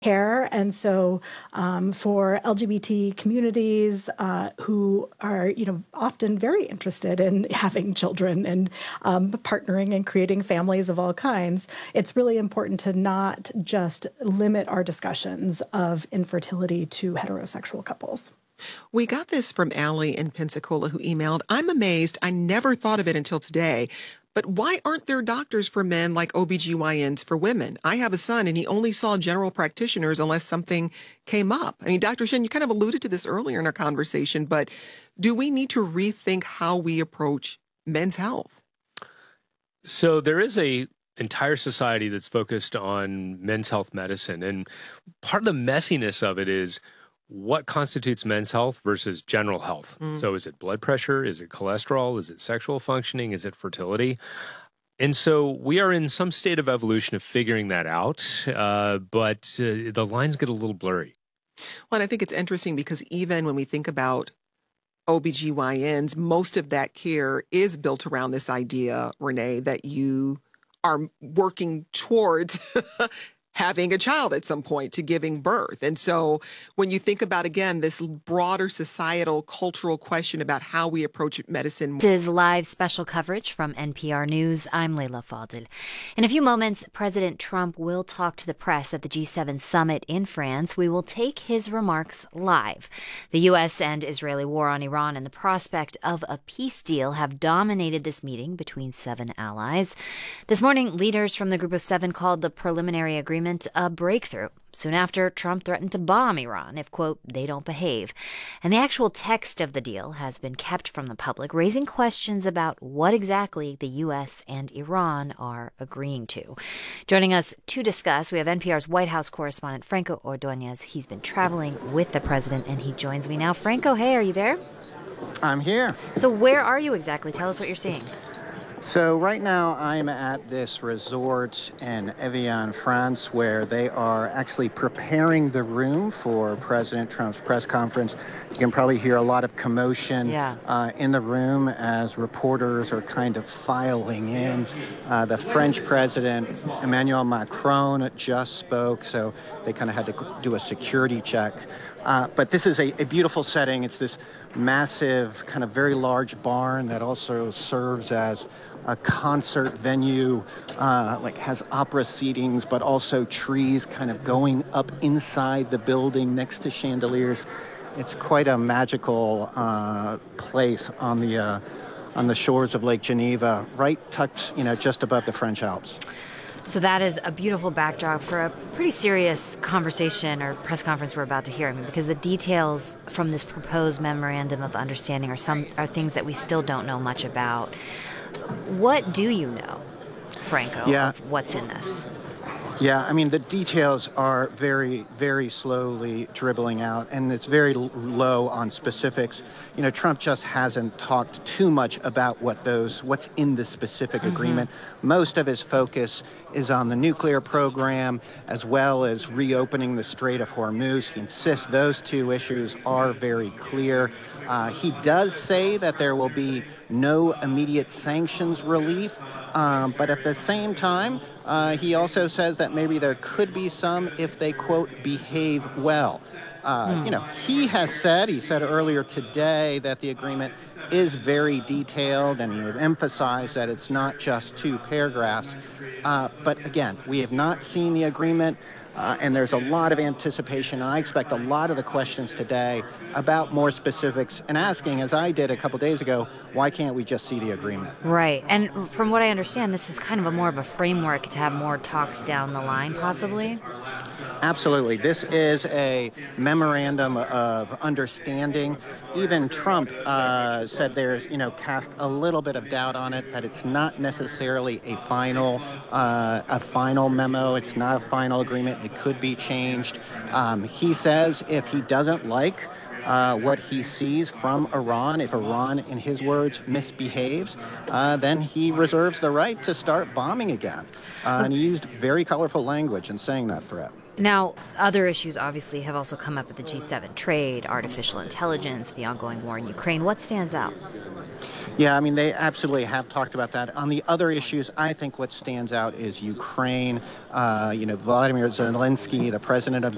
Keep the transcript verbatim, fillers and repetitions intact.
care. And so um, for L G B T communities uh, who are, you know, often very interested in having children and um, partnering and creating families of all kinds, it's really important to not just limit our discussions of infertility to heterosexual couples. We got this from Allie in Pensacola, who emailed, "I'm amazed. I never thought of it until today. But why aren't there doctors for men like O B G Y Ns for women? I have a son and he only saw general practitioners unless something came up." I mean, Doctor Shin, you kind of alluded to this earlier in our conversation, but do we need to rethink how we approach men's health? So there is a entire society that's focused on men's health medicine. And part of the messiness of it is what constitutes men's health versus general health. Mm. So is it blood pressure? Is it cholesterol? Is it sexual functioning? Is it fertility? And so we are in some state of evolution of figuring that out, uh, but uh, the lines get a little blurry. Well, and I think it's interesting because even when we think about O B G Y Ns, most of that care is built around this idea, Renee, that you are working towards having a child at some point, to giving birth. And so when you think about, again, this broader societal, cultural question about how we approach medicine. This is live special coverage from N P R News. I'm Leila Fadel. In a few moments, President Trump will talk to the press at the G seven summit in France. We will take his remarks live. The U S and Israeli war on Iran and the prospect of a peace deal have dominated this meeting between seven allies. This morning, leaders from the Group of Seven called the preliminary agreement a breakthrough. Soon after, Trump threatened to bomb Iran if, quote, they don't behave. And the actual text of the deal has been kept from the public, raising questions about what exactly the U S and Iran are agreeing to. Joining us to discuss, we have N P R's White House correspondent Franco Ordonez. He's been traveling with the president, and he joins me now. Franco, hey, are you there? I'm here. So where are you exactly? Tell us what you're seeing. So right now I'm at this resort in Evian, France, where they are actually preparing the room for President Trump's press conference. You can probably hear a lot of commotion yeah. uh, in the room as reporters are kind of filing in. Uh, the French president, Emmanuel Macron, just spoke, so they kind of had to do a security check. Uh, but this is a, a beautiful setting. It's this massive, kind of very large barn that also serves as a concert venue, uh, like has opera seatings, but also trees kind of going up inside the building next to chandeliers. It's quite a magical uh, place on the uh, on the shores of Lake Geneva, right tucked, you know, just above the French Alps. So that is a beautiful backdrop for a pretty serious conversation or press conference we're about to hear. I mean, because the details from this proposed memorandum of understanding are some are things that we still don't know much about. What do you know, Franco, yeah. of what's in this? Yeah, I mean, the details are very, very slowly dribbling out, and it's very l- low on specifics. You know, Trump just hasn't talked too much about what those, what's in the specific mm-hmm. agreement. Most of his focus is on the nuclear program, as well as reopening the Strait of Hormuz. He insists those two issues are very clear. Uh, he does say that there will be no immediate sanctions relief, um, but at the same time, uh, he also says that maybe there could be some if they, quote, behave well. Uh, mm. You know, he has said, he said earlier today that the agreement is very detailed, and he would emphasize that it's not just two paragraphs. Uh, but again, we have not seen the agreement. Uh, and there's a lot of anticipation. And I expect a lot of the questions today about more specifics and asking, as I did a couple days ago, why can't we just see the agreement? Right. And from what I understand, this is kind of a more of a framework to have more talks down the line, possibly? Absolutely. This is a memorandum of understanding. Even Trump uh, said there's, you know, cast a little bit of doubt on it, that it's not necessarily a final, uh, a final memo. It's not a final agreement. It could be changed. Um, he says if he doesn't like Uh, what he sees from Iran, if Iran, in his words, misbehaves, uh, then he reserves the right to start bombing again. Uh, and he used very colorful language in saying that threat. Now, other issues obviously have also come up at the G seven: trade, artificial intelligence, the ongoing war in Ukraine. What stands out? Yeah, I mean, they absolutely have talked about that. On the other issues, I think what stands out is Ukraine. Uh, you know, Vladimir Zelensky, the president of